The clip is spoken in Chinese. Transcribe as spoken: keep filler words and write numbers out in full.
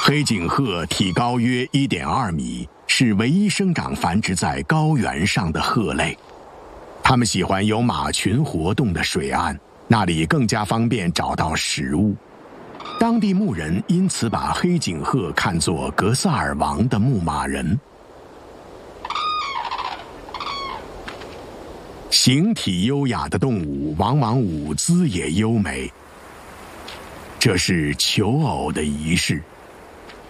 黑颈鹤体高约 一点二米，是唯一生长繁殖在高原上的鹤类。它们喜欢有马群活动的水岸，那里更加方便找到食物。当地牧人因此把黑颈鹤看作格萨尔王的牧马人。形体优雅的动物往往舞姿也优美，这是求偶的仪式。